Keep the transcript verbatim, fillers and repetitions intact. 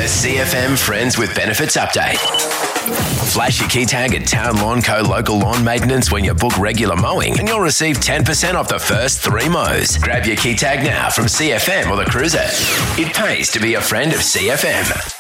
C F M Friends with Benefits update. Flash your key tag at Town Lawn Co. local lawn maintenance when you book regular mowing and you'll receive ten percent off the first three mows. Grab your key tag now from C F M or the Cruiser. It pays to be a friend of C F M.